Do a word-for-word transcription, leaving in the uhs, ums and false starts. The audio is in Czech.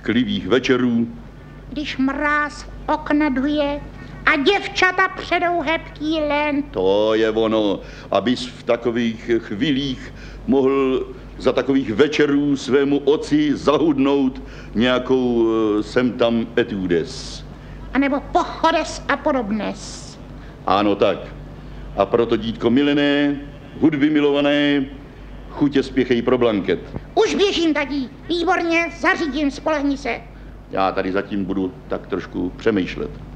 klivých večerů. Když mráz okna duje a děvčata předou hebký len. To je ono, abys v takových chvílích mohl za takových večerů svému oci zahudnout nějakou sem tam etudes. A nebo pochodes a podobnes. Ano tak. A proto, dítko milené, hudby milované, chutě spěchej pro blanket. Už běžím, tatí. Výborně, zařídím, spolehni se. Já tady zatím budu tak trošku přemýšlet.